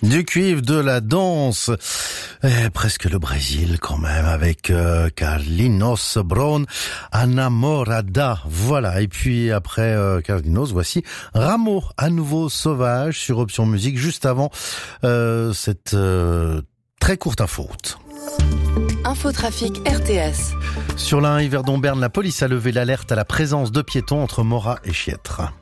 Du cuivre, de la danse, presque le Brésil quand même, avec Carlinhos Brown, Anamorada, voilà. Et puis après Carlinhos, voici Rameau, à nouveau sauvage sur Option Musique, juste avant cette très courte inforoute. Infotrafic RTS. Sur la 1 Yverdon-Berne, la police a levé l'alerte à la présence de piétons entre Morat et Chiètre.